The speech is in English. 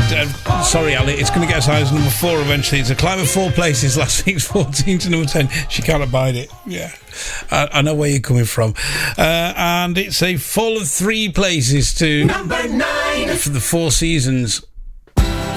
sorry, Ali, it's going to get as high as number 4 eventually. It's a climb of 4 places. Last week's 14 to number 10. She can't abide it. Yeah, I know where you're coming from. And it's a fall of 3 places to number 9 for the 4 Seasons.